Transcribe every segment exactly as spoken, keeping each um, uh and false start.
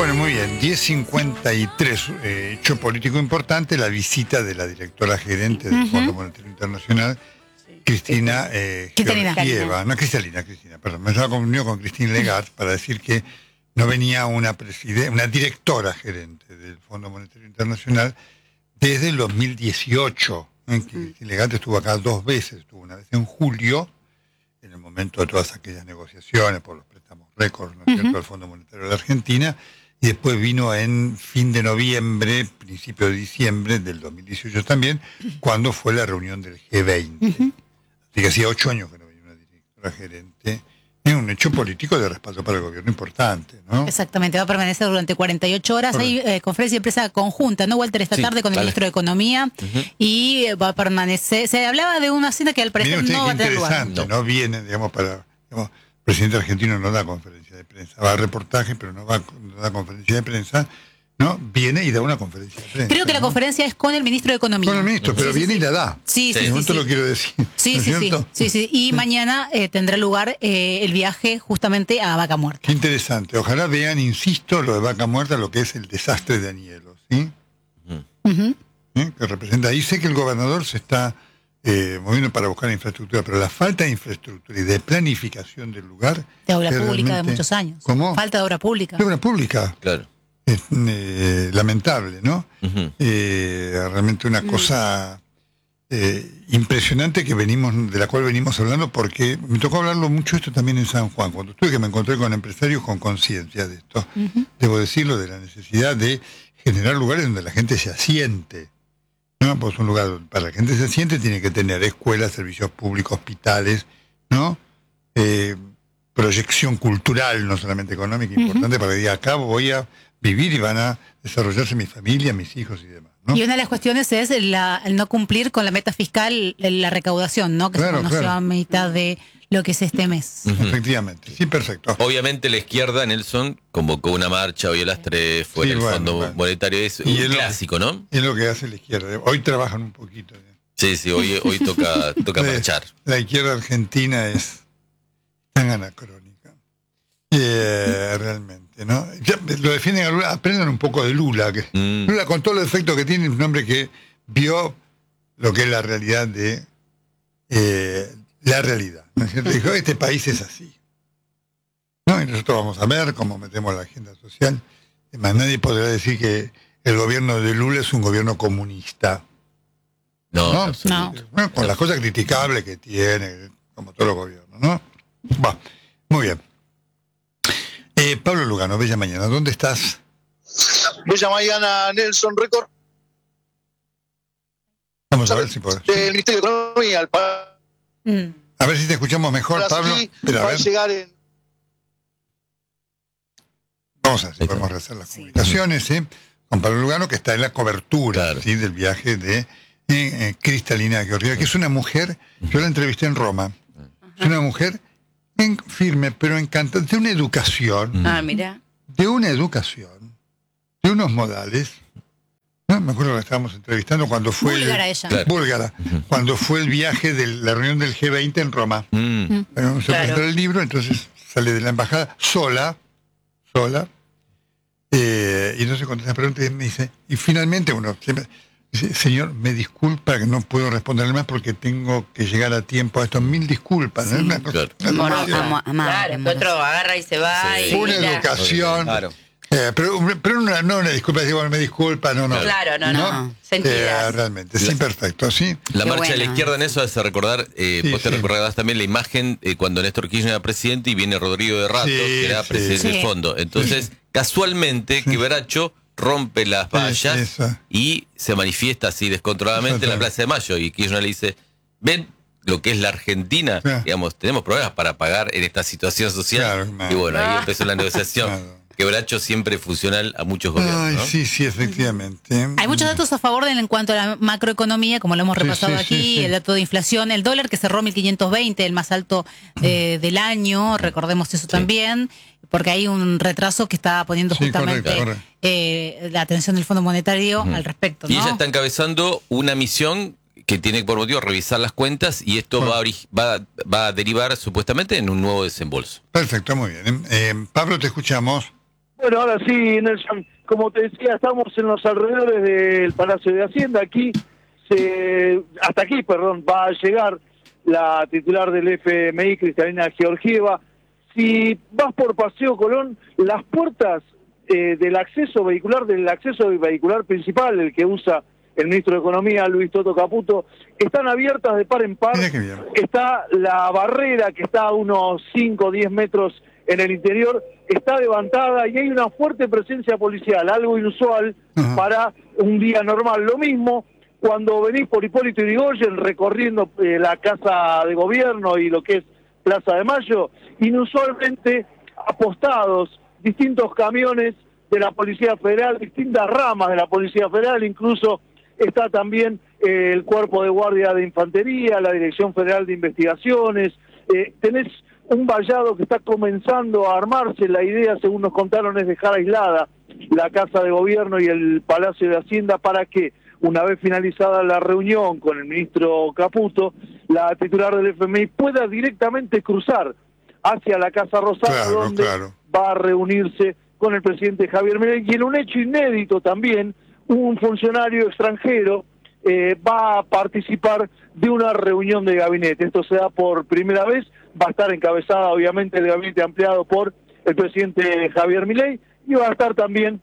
Bueno, muy bien, diez cincuenta y tres, eh, hecho político importante, la visita de la directora gerente del uh-huh. Fondo Monetario Internacional, sí. Cristina eh, Georgieva, no Cristalina, Cristina, perdón, me estaba confundido con Christine Lagarde para decir que no venía una, preside- una directora gerente del Fondo Monetario Internacional desde el dos mil dieciocho, ¿eh? que Christine Lagarde estuvo acá dos veces, estuvo una vez en julio, en el momento de todas aquellas negociaciones por los préstamos récords, ¿no es cierto?, uh-huh. del Fondo Monetario de la Argentina, y después vino en fin de noviembre, principio de diciembre del dos mil dieciocho también, cuando fue la reunión del G veinte. Uh-huh. Así que hacía ocho años que no venía una directora gerente. Es un hecho político de respaldo para el gobierno importante, ¿no? Exactamente, va a permanecer durante cuarenta y ocho horas. Hay eh, conferencia de prensa conjunta, ¿no, Walter? Esta sí, tarde con el vale. ministro de Economía, uh-huh. y va a permanecer. Se hablaba de una cena que al parecer usted, no va a tener lugar. Interesante, no. no viene, digamos, para. Digamos, el presidente argentino no da conferencia de prensa, va a reportaje, pero no va no da conferencia de prensa. ¿No? Viene y da una conferencia de prensa. Creo que ¿no? la conferencia es con el ministro de Economía. Con el ministro, pero sí, viene sí, y la da. Sí, sí, sí. sí, sí, sí. lo quiero decir. Sí, ¿no sí, sí, sí, sí. Y sí. mañana eh, tendrá lugar eh, el viaje justamente a Vaca Muerta. Qué interesante. Ojalá vean, insisto, lo de Vaca Muerta, lo que es el desastre de Añelo, ¿sí? Uh-huh. ¿Eh? Que representa. Ahí sé que el gobernador se está eh, moviendo para buscar infraestructura, pero la falta de infraestructura y de planificación del lugar. De obra pública realmente... de muchos años. ¿Cómo? Falta de obra pública. De obra pública. Claro. Es eh, lamentable, ¿no? Uh-huh. Eh, realmente una uh-huh. cosa eh, impresionante que venimos, de la cual venimos hablando, porque me tocó hablarlo mucho esto también en San Juan, cuando estuve que me encontré con empresarios con conciencia de esto. Uh-huh. Debo decirlo, de la necesidad de generar lugares donde la gente se asiente, ¿no? Pues un lugar donde para la gente se asiente tiene que tener escuelas, servicios públicos, hospitales, ¿no? Eh, proyección cultural, no solamente económica, importante, uh-huh. para que diga, acá voy a vivir y van a desarrollarse mi familia, mis hijos y demás, ¿no? Y una de las cuestiones es la, el no cumplir con la meta fiscal, la recaudación, ¿no? Que claro, se conoció claro. a mitad de lo que es este mes. Uh-huh. Efectivamente, sí, perfecto. Obviamente la izquierda, Nelson, convocó una marcha hoy a las tres, fue sí, el bueno, Fondo bueno. Monetario, es un es clásico, lo, ¿no? Es lo que hace la izquierda. Hoy trabajan un poquito. ¿eh? Sí, sí, hoy, hoy toca, toca marchar. La izquierda argentina es tan anacrónica. Eh, realmente, ¿no? Ya lo defienden, aprendan un poco de Lula, que mm. Lula, con todo el efecto que tiene, es un hombre que vio lo que es la realidad de eh, la realidad, ¿no es cierto? Dijo, este país es así, ¿no? Y nosotros vamos a ver cómo metemos la agenda social. Además, nadie podrá decir que el gobierno de Lula es un gobierno comunista. No, ¿no? no. Bueno, con las cosas criticables que tiene, como todos los gobiernos, ¿no? Va, muy bien. Eh, Pablo Lugano, Bella Mañana, ¿dónde estás? Bella Mañana, Nelson Record. Vamos a ver si podemos. El Ministerio de Economía, al pa- mm. A ver si te escuchamos mejor, Ahora Pablo. Sí, Pero a va ver. a llegar en... Vamos a ver si podemos rehacer las sí. comunicaciones, ¿eh? Con Pablo Lugano, que está en la cobertura, claro. ¿sí? del viaje de eh, eh, Cristalina Georgieva, que es una mujer, yo la entrevisté en Roma, uh-huh. es una mujer en, firme, pero encantada, de una educación. Ah, mira. De una educación, de unos modales. ¿No? Me acuerdo que la estábamos entrevistando cuando fue. Búlgara el, ella. Claro. Búlgara. Uh-huh. Cuando fue el viaje de la reunión del G veinte en Roma. Uh-huh. Bueno, se claro. presentó el libro, entonces sale de la embajada sola, sola. Eh, y entonces contesta la pregunta y me dice, y finalmente uno siempre. Dice, señor, me disculpa que no puedo responderle más porque tengo que llegar a tiempo a esto. Mil disculpas. Sí, ¿no? Una cosa, claro. Una Moro, ama, ama, claro, el otro agarra y se va. Sí. Y una mira. educación. Claro. Eh, pero pero una, no una disculpa, digo, bueno, me disculpa, no, no. Claro, no, no. no. Eh, realmente, sí, perfecto, sí. La Qué marcha bueno. de la izquierda en eso hace recordar, eh, sí, vos te sí. recordarás también la imagen eh, cuando Néstor Kirchner era presidente y viene Rodrigo de Rato, sí, que era sí. presidente sí. del fondo. Entonces, sí. casualmente, sí. Quebracho rompe las vallas sí, y se manifiesta así descontroladamente en la Plaza de Mayo. Y Kirchner le dice, ven lo que es la Argentina, sí. digamos, tenemos problemas para pagar en esta situación social. Claro, y bueno, ahí empezó la negociación. Claro. Quebracho siempre funcional a muchos gobiernos, Ay, ¿no? Sí, sí, efectivamente. Hay muchos datos a favor de en cuanto a la macroeconomía, como lo hemos repasado sí, sí, aquí, sí, sí. el dato de inflación, el dólar que cerró mil quinientos veinte, el más alto eh, del año, recordemos eso sí. también, porque hay un retraso que está poniendo sí, justamente correcto, correcto. Eh, la atención del Fondo Monetario uh-huh. al respecto, ¿no? Y ella está encabezando una misión que tiene por motivo revisar las cuentas y esto bueno. va, a ori- va, va a derivar supuestamente en un nuevo desembolso. Perfecto, muy bien. Eh, Pablo, te escuchamos. Bueno, ahora sí, Nelson, como te decía, estamos en los alrededores del Palacio de Hacienda. Aquí, se, hasta aquí, perdón, va a llegar la titular del F M I, Cristalina Georgieva. Si vas por Paseo Colón, las puertas eh, del acceso vehicular, del acceso vehicular principal, el que usa el ministro de Economía, Luis Toto Caputo, están abiertas de par en par. Está la barrera que está a unos cinco o diez metros en el interior, está levantada y hay una fuerte presencia policial, algo inusual uh-huh. para un día normal. Lo mismo cuando venís por Hipólito Yrigoyen recorriendo eh, la Casa de Gobierno y lo que es Plaza de Mayo, inusualmente apostados distintos camiones de la Policía Federal, distintas ramas de la Policía Federal, incluso está también eh, el Cuerpo de Guardia de Infantería, la Dirección Federal de Investigaciones, eh, tenés un vallado que está comenzando a armarse. La idea, según nos contaron, es dejar aislada la Casa de Gobierno y el Palacio de Hacienda para que, una vez finalizada la reunión con el ministro Caputo, la titular del F M I pueda directamente cruzar hacia la Casa Rosada, claro, donde claro. va a reunirse con el presidente Javier Milei. Y en un hecho inédito también, un funcionario extranjero eh, va a participar de una reunión de gabinete. Esto se da por primera vez, va a estar encabezada obviamente el gabinete ampliado por el presidente Javier Milei y va a estar también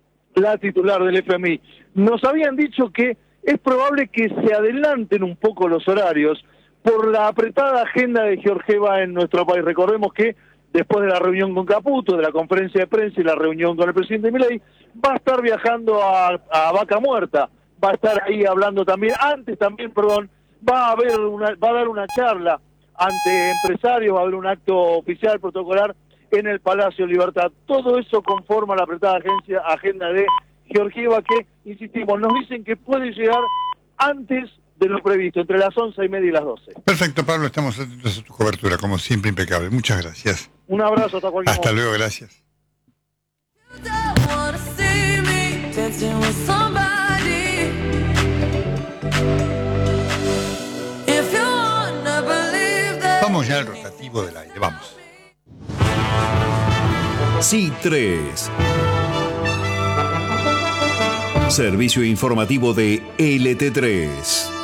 la titular del F M I. Nos habían dicho que es probable que se adelanten un poco los horarios por la apretada agenda de Georgieva en nuestro país. Recordemos que después de la reunión con Caputo, de la conferencia de prensa y la reunión con el presidente Milei, va a estar viajando a, a Vaca Muerta, va a estar ahí hablando también, antes también, perdón, va a haber una, va a dar una charla ante empresarios, va a haber un acto oficial protocolar en el Palacio Libertad. Todo eso conforma la apretada agencia, agenda de Georgieva que, insistimos, nos dicen que puede llegar antes de lo previsto, entre las once y media y las doce. Perfecto, Pablo, estamos atentos a tu cobertura, como siempre, impecable. Muchas gracias. Un abrazo, hasta cualquier Hasta momento. luego, gracias. Vamos ya al rotativo del aire, vamos. C tres. Servicio informativo de L T tres.